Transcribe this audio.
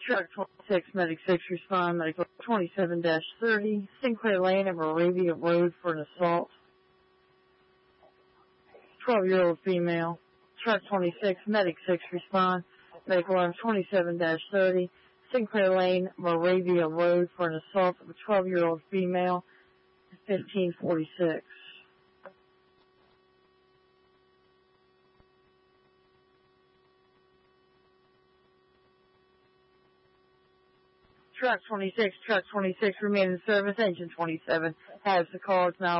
Truck 26, Medic 6, respond. Medical 27-30, Sinclair Lane and Moravia Road for an assault. 12-year-old female. Truck 26, Medic 6, respond. Medical alarm 27-30, Sinclair Lane, Moravia Road for an assault of a 12-year-old female, 1546. Truck 26, remain in service. Engine 27 has the call. It's now